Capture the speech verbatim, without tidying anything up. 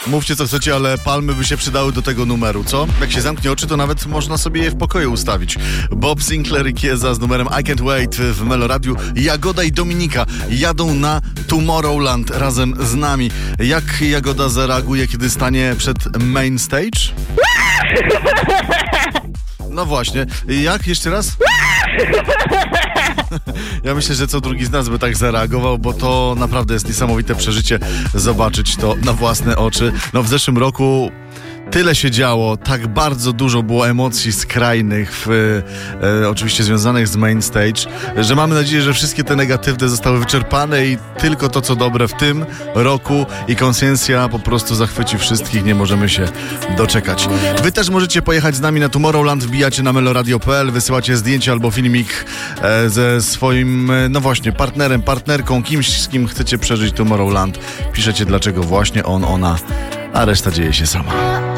Mówcie co chcecie, ale palmy by się przydały do tego numeru, co? Jak się zamknie oczy, to nawet można sobie je w pokoju ustawić. Bob Sinclair i Kieza z numerem I Can't Wait w Meloradiu. Jagoda i Dominika jadą na Tomorrowland razem z nami. Jak Jagoda zareaguje, kiedy stanie przed main stage? No właśnie. Jak? Jeszcze raz? Ja myślę, że co drugi z nas by tak zareagował, bo to naprawdę jest niesamowite przeżycie zobaczyć to na własne oczy. No w zeszłym roku tyle się działo, tak bardzo dużo było emocji skrajnych, w, e, oczywiście związanych z main stage, że mamy nadzieję, że wszystkie te negatywne zostały wyczerpane i tylko to, co dobre w tym roku i konsensja po prostu zachwyci wszystkich, nie możemy się doczekać. Wy też możecie pojechać z nami na Tomorrowland, wbijacie na meloradio kropka p l, wysyłacie zdjęcie albo filmik e, ze swoim, e, no właśnie, partnerem, partnerką, kimś, z kim chcecie przeżyć Tomorrowland. Piszecie, dlaczego właśnie on, ona, a reszta dzieje się sama.